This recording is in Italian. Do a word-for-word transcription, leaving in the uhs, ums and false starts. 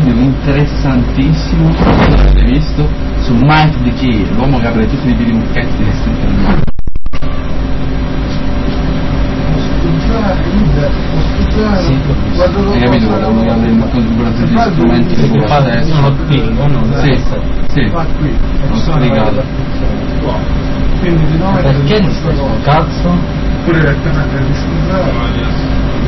film interessantissimo, se l'avete visto, su Mike the Key, l'uomo che apre tutti i libri di Mucchetti che si intende. Sì, hai capito, quello che apre il configurazione di strumenti che può fare sono qui, no? Sì, sì, l'ho spiegato. Perché non sto cazzo? Pure direttamente di scusare.